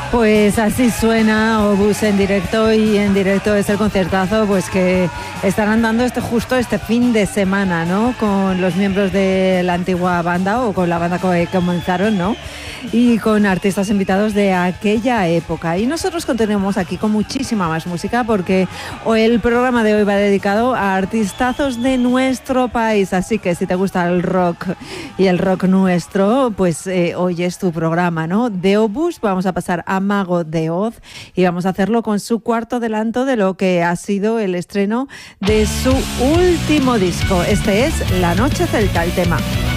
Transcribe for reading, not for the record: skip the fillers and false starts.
Pues así suena Obús en directo, y en directo es el concertazo pues que estarán dando justo este fin de semana, ¿no? Con los miembros de la antigua banda o con la banda que comenzaron, ¿no? Y con artistas invitados de aquella época. Y nosotros continuamos aquí con muchísima más música porque el programa de hoy va dedicado a artistazos de nuestro país. Así que si te gusta el rock y el rock nuestro, pues hoy es tu programa, ¿no? De Obús vamos a pasar a Mago de Oz y vamos a hacerlo con su cuarto adelanto de lo que ha sido el estreno de su último disco. Este es La Noche Celta, el tema.